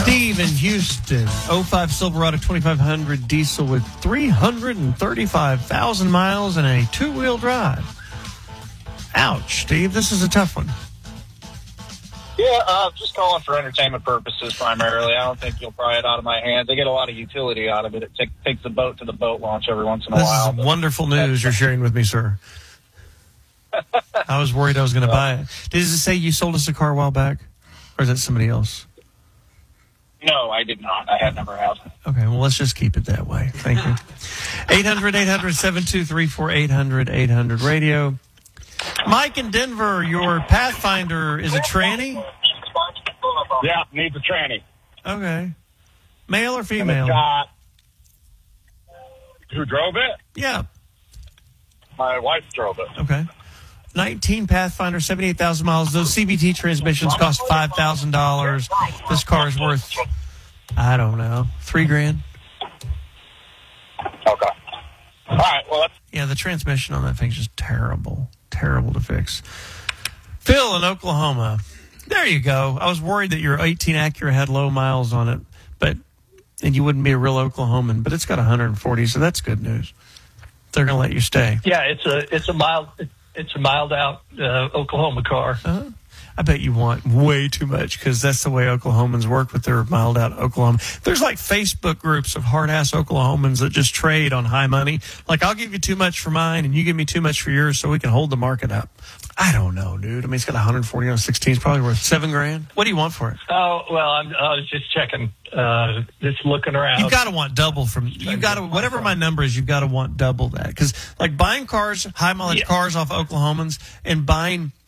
Steve in Houston, '05 Silverado 2500 diesel with 335,000 miles and a two-wheel drive. Ouch, Steve, this is a tough one. Yeah, just calling for entertainment purposes primarily. I don't think you'll pry it out of my hands. I get a lot of utility out of it. It takes the boat to the boat launch every once in a while. This is wonderful news you're sharing with me, sir. I was worried I was going to buy it. Does it say you sold us a car a while back? Or is that somebody else? No, I did not. I had never have. Okay, well, let's just keep it that way. Thank you. 800-800-7234, 800-800-RADIO. Mike in Denver, your Pathfinder is a tranny? Yeah, needs a tranny. Okay. Male or female? Who drove it? Yeah. My wife drove it. Okay. 19 Pathfinder, 78,000 miles. Those CVT transmissions cost $5,000. This car is worth, I don't know, $3,000. Okay. All right. Well, yeah, the transmission on that thing's just terrible. Terrible to fix. Phil in Oklahoma. There you go. I was worried that your 18 Acura had low miles on it, and you wouldn't be a real Oklahoman, but it's got 140, so that's good news. They're going to let you stay. Yeah, it's a mild out Oklahoma car. Uh-huh. I bet you want way too much because that's the way Oklahomans work with their mild out Oklahoma. There's like Facebook groups of hard ass Oklahomans that just trade on high money. Like, I'll give you too much for mine and you give me too much for yours so we can hold the market up. I don't know, dude. I mean, it's got 140 on 16. It's probably worth $7,000. What do you want for it? Oh, well, I was just checking, just looking around. You've got to want double whatever my number is, you've got to want double that. Because, like, buying cars, high mileage cars off Oklahomans and buying